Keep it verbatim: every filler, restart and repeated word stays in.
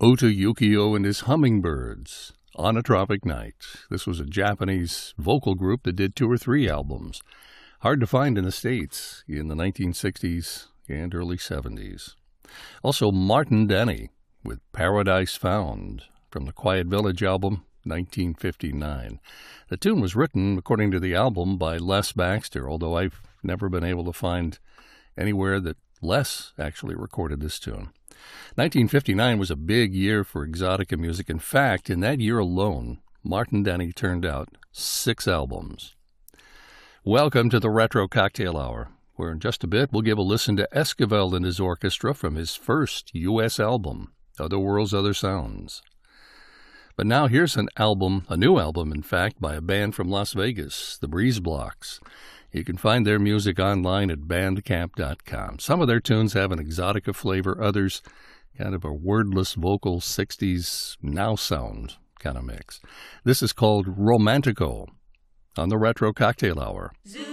Ota Yukio and his Hummingbirds, On a Tropic Night. This was a Japanese vocal group that did two or three albums. Hard to find in the States in the nineteen sixties and early seventies. Also, Martin Denny with Paradise Found from the Quiet Village album, nineteen fifty-nine. The tune was written, according to the album, by Les Baxter, although I've never been able to find anywhere that Les actually recorded this tune. nineteen fifty-nine was a big year for exotica music. In fact, in that year alone, Martin Denny turned out six albums. Welcome to the Retro Cocktail Hour, where in just a bit we'll give a listen to Esquivel and his orchestra from his first U S album, Other Worlds, Other Sounds. But now here's an album, a new album, in fact, by a band from Las Vegas, the Breeze Blocks. You can find their music online at bandcamp dot com. Some of their tunes have an exotica flavor, others kind of a wordless vocal sixties now sound kind of mix. This is called Romantico on the Retro Cocktail Hour. Zoo.